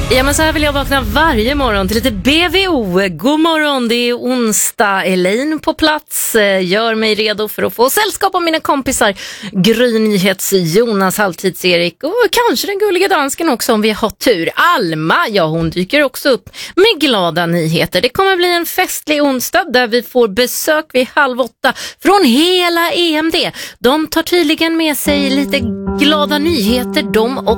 Ja, men så här vill jag vakna varje morgon till lite BVO. God morgon, det är onsdag. Elaine på plats. Gör mig redo för att få sällskap av mina kompisar. Gry Nyhets, Jonas, Halvtids-Erik och kanske den gulliga dansken också om vi har tur. Alma, ja hon dyker också upp med glada nyheter. Det kommer bli en festlig onsdag där vi får besök vid 7:30 från hela EMD. De tar tydligen med sig lite glada nyheter de